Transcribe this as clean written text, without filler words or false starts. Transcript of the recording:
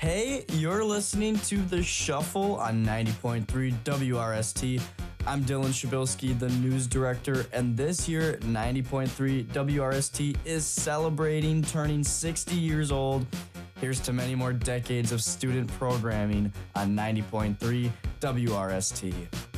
Hey, you're listening to The Shuffle on 90.3 WRST. I'm Dylan Shabilsky, the news director, and this year, 90.3 WRST is celebrating turning 60 years old. Here's to many more decades of student programming on 90.3 WRST.